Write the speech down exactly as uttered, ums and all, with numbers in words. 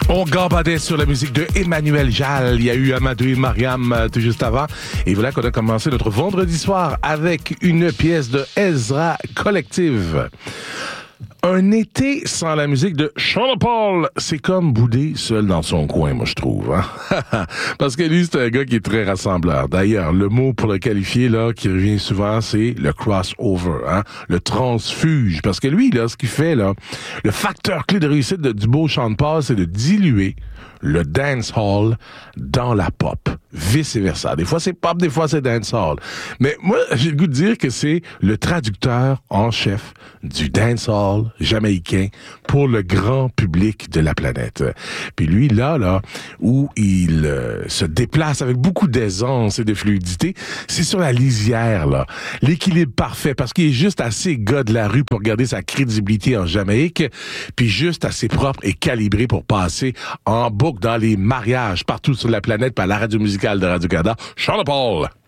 On gambadait sur la musique de Emmanuel Jal. Il y a eu Amadou et Mariam euh, tout juste avant. Et voilà qu'on a commencé notre vendredi soir avec une pièce de Ezra Collective. Un été sans la musique de Sean Paul, c'est comme bouder seul dans son coin, moi je trouve. Hein? Parce que lui, c'est un gars qui est très rassembleur. D'ailleurs, le mot pour le qualifier, là, qui revient souvent, c'est le crossover, hein? Le transfuge. Parce que lui, là, ce qu'il fait, là, le facteur clé de réussite de, du beau Sean Paul, c'est de diluer le dancehall dans la pop. Vice versa. Des fois, c'est pop, des fois, c'est dancehall. Mais moi, j'ai le goût de dire que c'est le traducteur en chef du dancehall jamaïcain pour le grand public de la planète. Puis lui, là, là, où il euh, se déplace avec beaucoup d'aisance et de fluidité, c'est sur la lisière, là. L'équilibre parfait, parce qu'il est juste assez gars de la rue pour garder sa crédibilité en Jamaïque, puis juste assez propre et calibré pour passer en boucle dans les mariages partout sur la planète par la radio musicale de Radio-Canada. Sean Paul!